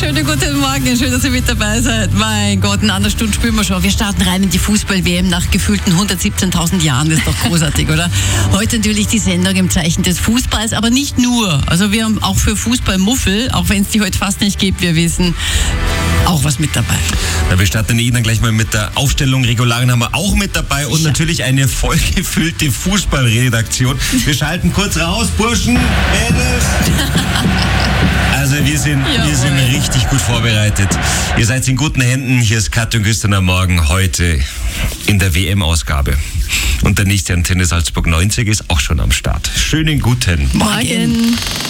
schönen guten Morgen. Schön, dass ihr mit dabei seid. Mein Gott, in einer Stunde spielen wir schon. Wir starten rein in die Fußball-WM nach gefühlten 117.000 Jahren. Das ist doch großartig, oder? Heute natürlich die Sendung im Zeichen des Fußballs, aber nicht nur. Also wir haben auch für Fußballmuffel, auch wenn es die heute fast nicht gibt, wir wissen, auch was mit dabei. Ja, wir starten dann gleich mal mit der Aufstellung. Regularien haben wir auch mit dabei und natürlich eine vollgefüllte Fußballredaktion. Wir schalten kurz raus, Burschen, Mädels. Also wir sind richtig gut vorbereitet. Ihr seid in guten Händen. Hier ist Katja und Christian am Morgen heute in der WM-Ausgabe. Und der nächste Antenne Salzburg 90 ist auch schon am Start. Schönen guten Morgen.